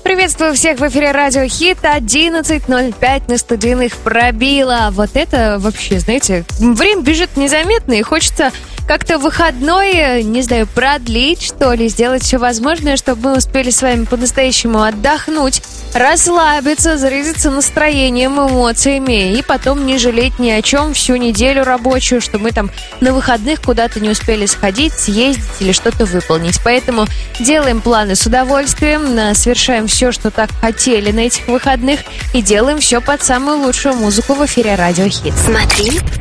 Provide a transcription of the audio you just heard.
Приветствую всех в эфире Радио Хит. 11:05 на студийных пробило. Вот это вообще, знаете, время бежит незаметно, и хочется как-то выходной, не знаю, продлить, что ли, сделать все возможное, чтобы мы успели с вами по-настоящему отдохнуть, расслабиться, зарядиться настроением, эмоциями, и потом не жалеть ни о чем всю неделю рабочую, что мы там на выходных куда-то не успели сходить, съездить или что-то выполнить. Поэтому делаем планы с удовольствием, совершаем все, что так хотели на этих выходных, и делаем все под самую лучшую музыку в эфире Радио Хит. Смотри,